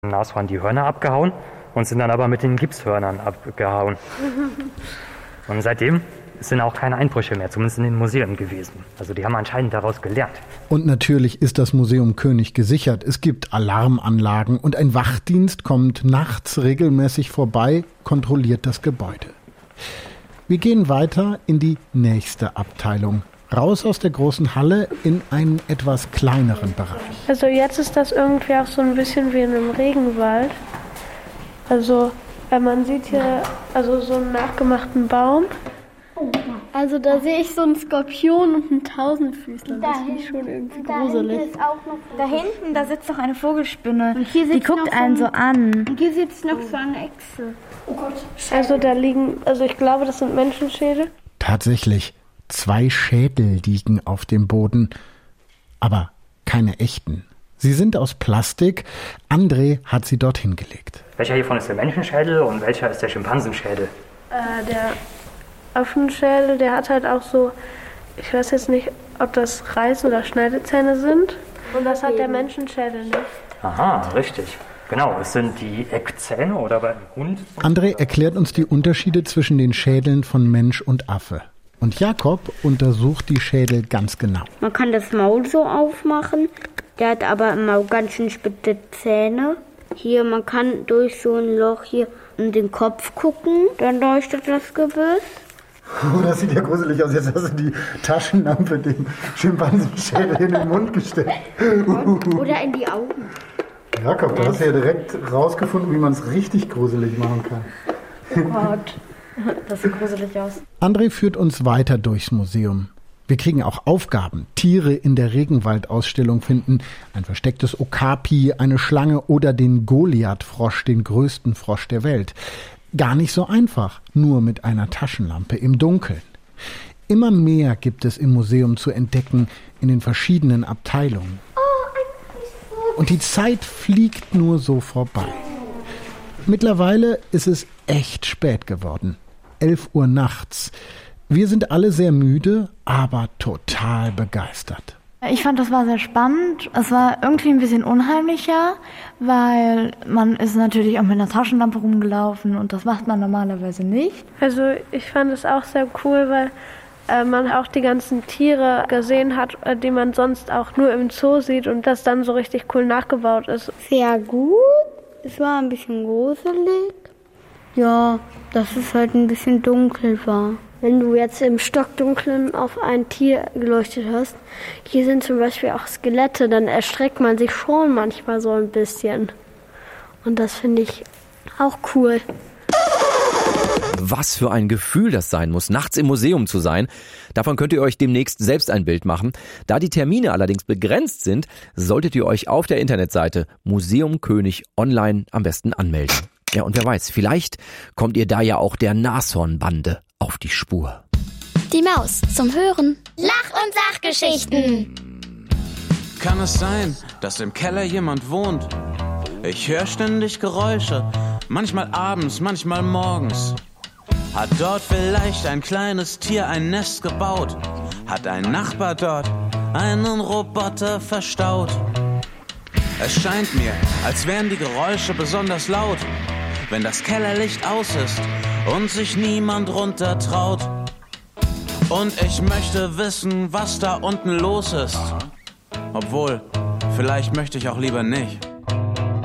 Nashorn die Hörner abgehauen und sind dann aber mit den Gipshörnern abgehauen. Und seitdem sind auch keine Einbrüche mehr, zumindest in den Museen gewesen. Also die haben anscheinend daraus gelernt. Und natürlich ist das Museum König gesichert. Es gibt Alarmanlagen und ein Wachdienst kommt nachts regelmäßig vorbei, kontrolliert das Gebäude. Wir gehen weiter in die nächste Abteilung. Raus aus der großen Halle in einen etwas kleineren Bereich. Also jetzt ist das irgendwie auch so ein bisschen wie in einem Regenwald. Also man sieht hier so einen nachgemachten Baum. Also da sehe ich so einen Skorpion und einen Tausendfüßler. Das finde ich schon irgendwie gruselig. Da hinten, da sitzt doch eine Vogelspinne. Und hier die guckt einen so an. Und hier sitzt noch so eine Echse. Oh Gott. Also da liegen, ich glaube, das sind Menschenschädel. Tatsächlich, 2 Schädel liegen auf dem Boden, aber keine echten. Sie sind aus Plastik. André hat sie dorthin gelegt. Welcher hiervon ist der Menschenschädel und welcher ist der Schimpansenschädel? Der Affenschädel, der hat halt auch so, ich weiß jetzt nicht, ob das Reiß- oder Schneidezähne sind. Und das hat der Menschenschädel nicht. Aha, richtig. Genau, es sind die Eckzähne oder beim Hund. André erklärt uns die Unterschiede zwischen den Schädeln von Mensch und Affe. Und Jakob untersucht die Schädel ganz genau. Man kann das Maul so aufmachen. Der hat aber immer ganz schön spitze Zähne. Hier, man kann durch so ein Loch hier in den Kopf gucken. Dann leuchtet das Gebiss. Oh, das sieht ja gruselig aus. Jetzt hast du die Taschenlampe dem Schimpansenschädel in den Mund gesteckt. Oder in die Augen. Jakob, du hast ja direkt rausgefunden, wie man es richtig gruselig machen kann. Oh Gott, das sieht gruselig aus. André führt uns weiter durchs Museum. Wir kriegen auch Aufgaben. Tiere in der Regenwaldausstellung finden, ein verstecktes Okapi, eine Schlange oder den Goliath-Frosch, den größten Frosch der Welt. Gar nicht so einfach, nur mit einer Taschenlampe im Dunkeln. Immer mehr gibt es im Museum zu entdecken in den verschiedenen Abteilungen. Und die Zeit fliegt nur so vorbei. Mittlerweile ist es echt spät geworden. 11 Uhr nachts. Wir sind alle sehr müde, aber total begeistert. Ich fand, das war sehr spannend. Es war irgendwie ein bisschen unheimlicher, weil man ist natürlich auch mit einer Taschenlampe rumgelaufen und das macht man normalerweise nicht. Also ich fand es auch sehr cool, weil man auch die ganzen Tiere gesehen hat, die man sonst auch nur im Zoo sieht und das dann so richtig cool nachgebaut ist. Sehr gut. Es war ein bisschen gruselig. Ja, dass es halt ein bisschen dunkel war. Wenn du jetzt im Stockdunklen auf ein Tier geleuchtet hast, hier sind zum Beispiel auch Skelette, dann erschreckt man sich schon manchmal so ein bisschen. Und das finde ich auch cool. Was für ein Gefühl das sein muss, nachts im Museum zu sein. Davon könnt ihr euch demnächst selbst ein Bild machen. Da die Termine allerdings begrenzt sind, solltet ihr euch auf der Internetseite Museum König online am besten anmelden. Ja, und wer weiß, vielleicht kommt ihr da ja auch der Nashornbande auf die Spur. Die Maus zum Hören. Lach- und Sachgeschichten. Kann es sein, dass im Keller jemand wohnt? Ich höre ständig Geräusche, manchmal abends, manchmal morgens. Hat dort vielleicht ein kleines Tier ein Nest gebaut? Hat ein Nachbar dort einen Roboter verstaut? Es scheint mir, als wären die Geräusche besonders laut, wenn das Kellerlicht aus ist und sich niemand runter traut. Und ich möchte wissen, was da unten los ist. Obwohl, vielleicht möchte ich auch lieber nicht.